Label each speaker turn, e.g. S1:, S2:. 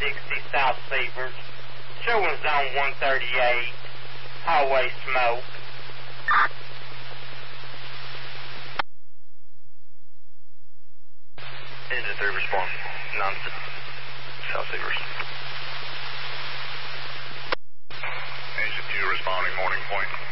S1: South Seavers, showing zone 138, hallway smoke.
S2: Engine 3 respond, South Seavers. Engine 2 responding, morning point.